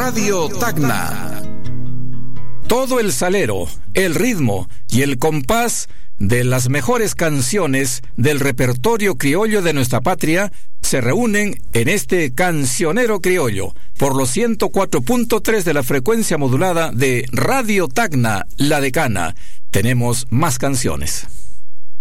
Radio Tacna. Todo el salero, el ritmo y el compás de las mejores canciones del repertorio criollo de nuestra patria se reúnen en este Cancionero Criollo por los 104.3 de la frecuencia modulada de Radio Tacna, La Decana. Tenemos más canciones.